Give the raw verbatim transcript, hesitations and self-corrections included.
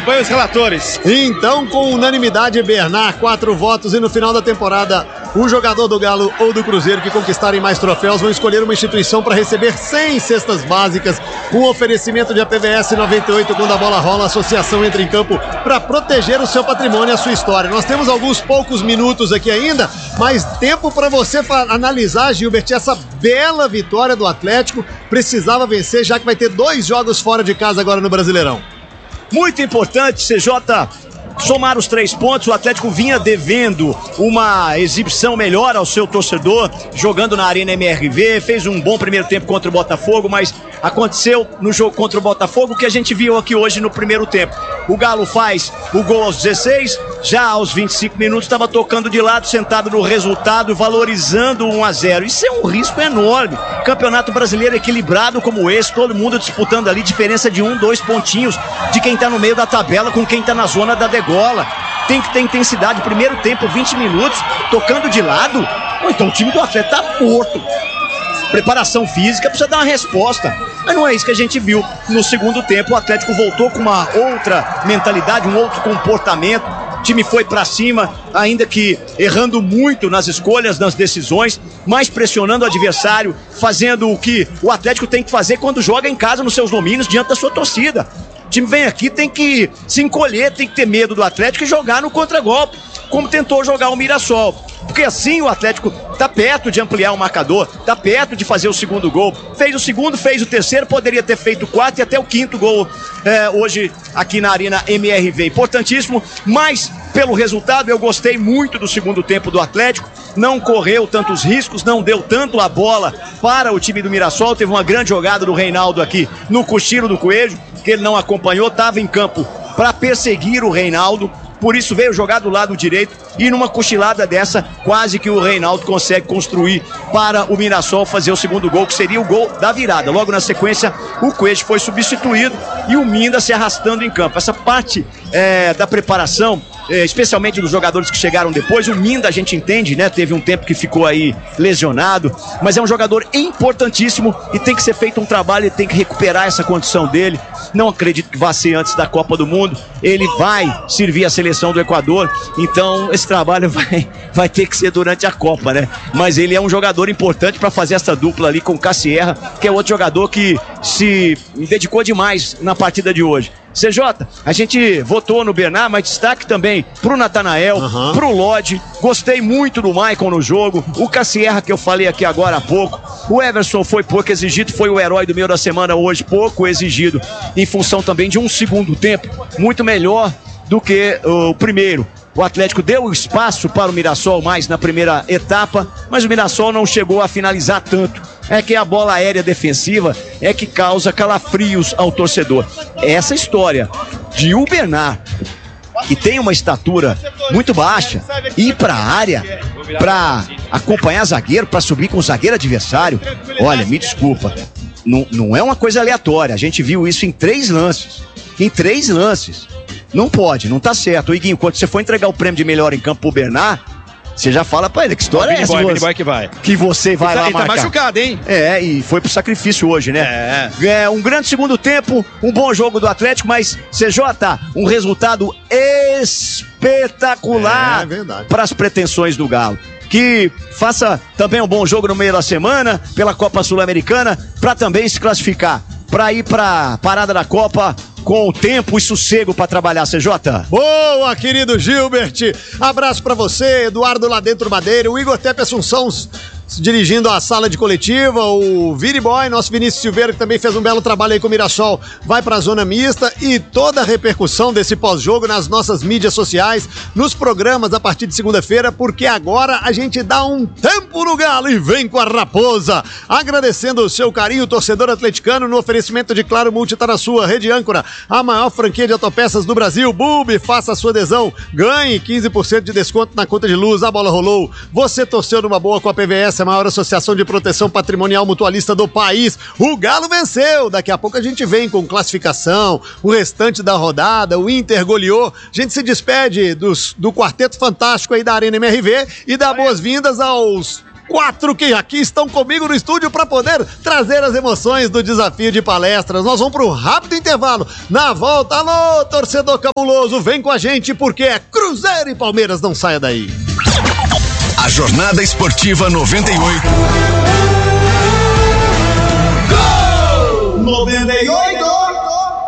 acompanho os relatores. Então, com unanimidade, Bernard, quatro votos, e no final da temporada, o jogador do Galo ou do Cruzeiro que conquistarem mais troféus vão escolher uma instituição para receber cem cestas básicas, com oferecimento de A P V S noventa e oito. Quando a bola rola, a associação entra em campo para proteger o seu patrimônio e a sua história. Nós temos alguns poucos minutos aqui ainda, mas tempo para você analisar, Gilbert, essa bela vitória do Atlético. Precisava vencer, já que vai ter dois jogos fora de casa agora no Brasileirão. Muito importante, C J, somar os três pontos. O Atlético vinha devendo uma exibição melhor ao seu torcedor, jogando na Arena M R V, fez um bom primeiro tempo contra o Botafogo, mas aconteceu no jogo contra o Botafogo o que a gente viu aqui hoje no primeiro tempo. O Galo faz o gol aos dezesseis, já aos vinte e cinco minutos estava tocando de lado, sentado no resultado, valorizando um a zero. Isso é um risco enorme. Campeonato brasileiro equilibrado como esse, todo mundo disputando ali, diferença de um, dois pontinhos de quem tá no meio da tabela com quem tá na zona da degola. Tem que ter intensidade. Primeiro tempo, vinte minutos, tocando de lado. Ou então o time do Atlético tá morto. Preparação física, precisa dar uma resposta. Mas não é isso que a gente viu no segundo tempo. O Atlético voltou com uma outra mentalidade, um outro comportamento. O time foi pra cima, ainda que errando muito nas escolhas, nas decisões, mas pressionando o adversário, fazendo o que o Atlético tem que fazer quando joga em casa, nos seus domínios, diante da sua torcida. O time vem aqui, tem que se encolher, tem que ter medo do Atlético e jogar no contragolpe, como tentou jogar o Mirassol. Porque assim o Atlético tá perto de ampliar o marcador, tá perto de fazer o segundo gol. Fez o segundo, fez o terceiro, poderia ter feito o quarto e até o quinto gol é, hoje aqui na Arena M R V. Importantíssimo, mas pelo resultado eu gostei muito do segundo tempo do Atlético. Não correu tantos riscos, não deu tanto a bola para o time do Mirassol. Teve uma grande jogada do Reinaldo aqui no cochilo do Coelho, que ele não acompanhou, estava em campo para perseguir o Reinaldo. Por isso veio jogar do lado direito e numa cochilada dessa, quase que o Reinaldo consegue construir para o Mirassol fazer o segundo gol, que seria o gol da virada. Logo na sequência, o Coelho foi substituído e o Minda se arrastando em campo. Essa parte é, da preparação, é, especialmente dos jogadores que chegaram depois, o Minda a gente entende, né? Teve um tempo que ficou aí lesionado, mas é um jogador importantíssimo e tem que ser feito um trabalho, ele tem que recuperar essa condição dele. Não acredito que vá ser antes da Copa do Mundo. Ele vai servir a seleção do Equador, então esse trabalho vai, vai ter que ser durante a Copa, né? Mas ele é um jogador importante para fazer essa dupla ali com o Cassierra, que é outro jogador que se dedicou demais na partida de hoje. C J, a gente votou no Bernard, mas destaque também pro Natanael, uhum. pro Lodge. Gostei muito do Maicon no jogo. O Cassierra, que eu falei aqui agora há pouco. O Everson foi pouco exigido, foi o herói do meio da semana hoje, pouco exigido, em função também de um segundo tempo muito melhor do que uh, o primeiro. O Atlético deu espaço para o Mirassol mais na primeira etapa, mas o Mirassol não chegou a finalizar tanto. É que a bola aérea defensiva é que causa calafrios ao torcedor. Essa história de o Bernard, que tem uma estatura muito baixa, ir para a área para acompanhar zagueiro, para subir com o zagueiro adversário, olha, me desculpa, não, não é uma coisa aleatória. A gente viu isso em três lances. Em três lances. Não pode, não tá certo. O Iguinho, quando você for entregar o prêmio de melhor em campo pro Bernard, você já fala pra ele, que história é essa? Boy, você, boy que vai. Que você vai ele lá tá, ele marcar. Tá machucado, hein? É, e foi pro sacrifício hoje, né? É. É, um grande segundo tempo, um bom jogo do Atlético, mas, C J, um resultado espetacular é, verdade. para as pretensões do Galo. Que faça também um bom jogo no meio da semana, pela Copa Sul-Americana, para também se classificar, para ir pra parada da Copa com tempo e sossego para trabalhar, C J. Boa, querido Gilbert. Abraço para você, Eduardo lá dentro Madeira, o Igor Tepe Assunção dirigindo a sala de coletiva, o Viri Boy, nosso Vinícius Silveira, que também fez um belo trabalho aí com o Mirassol, vai para a zona mista, e toda a repercussão desse pós-jogo nas nossas mídias sociais, nos programas a partir de segunda-feira, porque agora a gente dá um tempo no Galo e vem com a Raposa. Agradecendo o seu carinho, torcedor atleticano, no oferecimento de Claro Multi tá na sua rede âncora, a maior franquia de autopeças do Brasil. Bulb, faça a sua adesão, ganhe quinze por cento de desconto na conta de luz. A bola rolou, você torceu numa boa com a P V S, a maior associação de proteção patrimonial mutualista do país. O Galo venceu, daqui a pouco a gente vem com classificação, o restante da rodada, o Inter goleou. A gente se despede dos, do quarteto fantástico aí da Arena M R V e dá boas-vindas aos quatro que aqui estão comigo no estúdio para poder trazer as emoções do desafio de palestras. Nós vamos para um rápido intervalo. Na volta, alô, torcedor cabuloso, vem com a gente porque é Cruzeiro e Palmeiras, não saia daí. A Jornada Esportiva noventa e oito